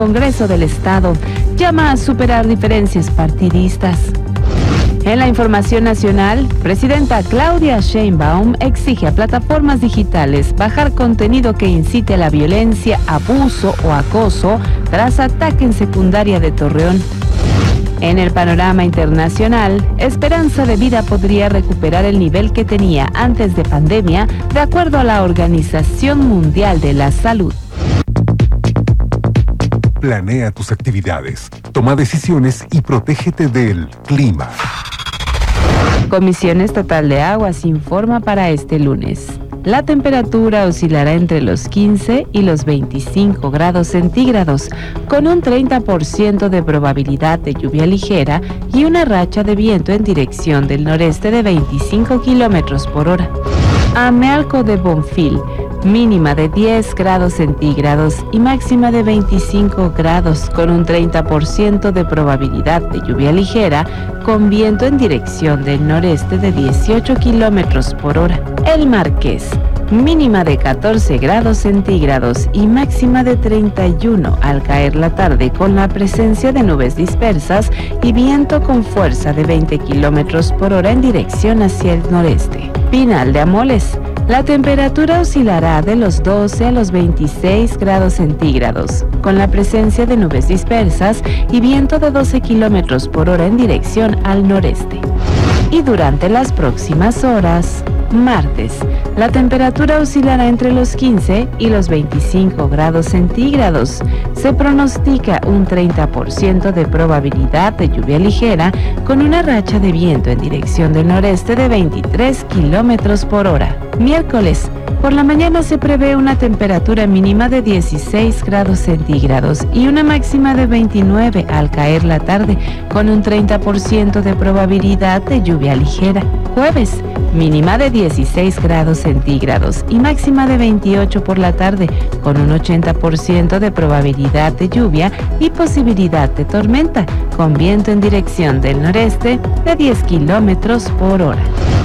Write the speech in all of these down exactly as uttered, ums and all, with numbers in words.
Congreso del Estado llama a superar diferencias partidistas. En la información nacional, presidenta Claudia Sheinbaum exige a plataformas digitales bajar contenido que incite a la violencia, abuso o acoso tras ataque en secundaria de Torreón. En el panorama internacional, Esperanza de Vida podría recuperar el nivel que tenía antes de pandemia, de acuerdo a la Organización Mundial de la Salud. Planea tus actividades, toma decisiones y protégete del clima. Comisión Estatal de Aguas informa para este lunes. La temperatura oscilará entre los quince y los veinticinco grados centígrados, con un treinta por ciento de probabilidad de lluvia ligera y una racha de viento en dirección del noreste de veinticinco kilómetros por hora. Amealco de Bonfil, mínima de diez grados centígrados y máxima de veinticinco grados, con un treinta por ciento de probabilidad de lluvia ligera, con viento en dirección del noreste de dieciocho kilómetros por hora. El Marqués, mínima de catorce grados centígrados y máxima de treinta y uno al caer la tarde, con la presencia de nubes dispersas y viento con fuerza de veinte kilómetros por hora en dirección hacia el noreste. Pinal de Amoles, la temperatura oscilará de los doce a los veintiséis grados centígrados, con la presencia de nubes dispersas y viento de doce kilómetros por hora en dirección al noreste. Y durante las próximas horas, martes, la temperatura oscilará entre los quince y los veinticinco grados centígrados. Se pronostica un treinta por ciento de probabilidad de lluvia ligera, con una racha de viento en dirección del noreste de veintitrés kilómetros por hora. Miércoles, por la mañana se prevé una temperatura mínima de dieciséis grados centígrados y una máxima de veintinueve al caer la tarde, con un treinta por ciento de probabilidad de lluvia ligera. Jueves, mínima de dieciséis grados centígrados y máxima de veintiocho por la tarde, con un ochenta por ciento de probabilidad de lluvia y posibilidad de tormenta, con viento en dirección del noreste de diez kilómetros por hora.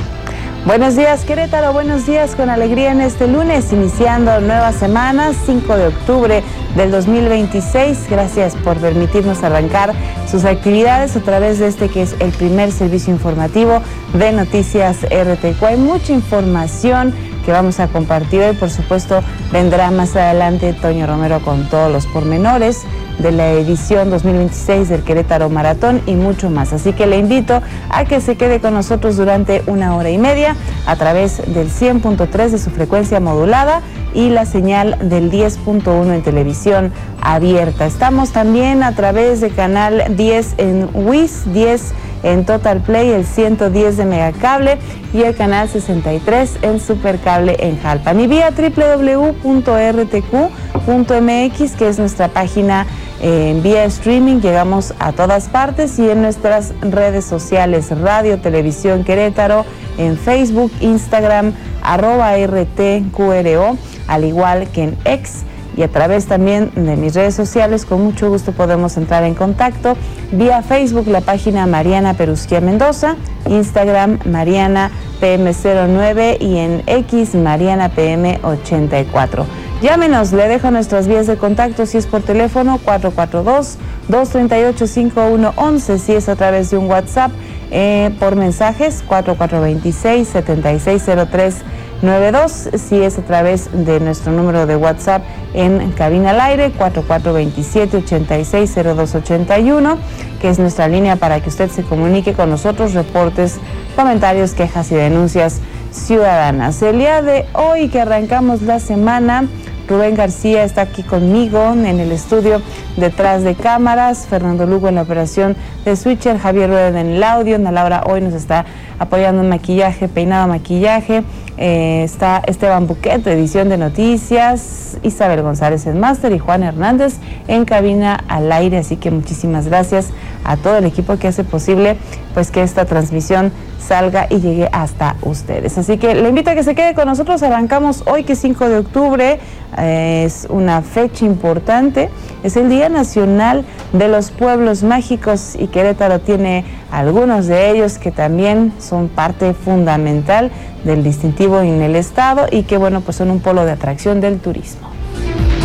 Buenos días, Querétaro, buenos días con alegría en este lunes, iniciando nueva semana, cinco de octubre del dos mil veintiséis. Gracias por permitirnos arrancar sus actividades a través de este que es el primer servicio informativo de Noticias R T Q. Hay mucha información que vamos a compartir hoy, por supuesto vendrá más adelante Toño Romero con todos los pormenores de la edición dos mil veintiséis del Querétaro Maratón y mucho más. Así que le invito a que se quede con nosotros durante una hora y media a través del cien punto tres de su frecuencia modulada y la señal del diez punto uno en televisión abierta. Estamos también a través de canal diez en Wiz, diez en Total Play, el ciento diez de Megacable y el canal sesenta y tres en Supercable en Jalpan. Y vía doble u doble u doble u punto r t q punto m x, que es nuestra página en vía streaming, llegamos a todas partes, y en nuestras redes sociales, Radio Televisión Querétaro, en Facebook, Instagram, arroba R T Q R O, al igual que en X, y a través también de mis redes sociales, con mucho gusto podemos entrar en contacto, vía Facebook, la página Mariana Perusquía Mendoza, Instagram Mariana P M cero nueve y en X Mariana P M ochenta y cuatro. Llámenos, le dejo nuestras vías de contacto, si es por teléfono cuatro cuatro dos, dos tres ocho, cinco uno uno uno, si es a través de un WhatsApp, eh, por mensajes cuatro cuatro dos seis, siete seis cero tres nueve dos, si es a través de nuestro número de WhatsApp en cabina al aire cuatro cuatro dos siete, ocho seis cero dos ocho uno, que es nuestra línea para que usted se comunique con nosotros, reportes, comentarios, quejas y denuncias ciudadanas. El día de hoy que arrancamos la semana, Rubén García está aquí conmigo en el estudio detrás de cámaras, Fernando Lugo en la operación de switcher, Javier Rueda en el audio, Ana Laura hoy nos está apoyando en maquillaje, peinado, maquillaje, eh, está Esteban Buquet de edición de noticias, Isabel González en máster y Juan Hernández en cabina al aire, así que muchísimas gracias a todo el equipo que hace posible pues que esta transmisión salga y llegue hasta ustedes. Así que le invito a que se quede con nosotros. Arrancamos hoy, que es cinco de octubre, eh, es una fecha importante, es el Día Nacional de los Pueblos Mágicos, y Querétaro tiene algunos de ellos que también son parte fundamental del distintivo en el estado y que bueno, pues son un polo de atracción del turismo.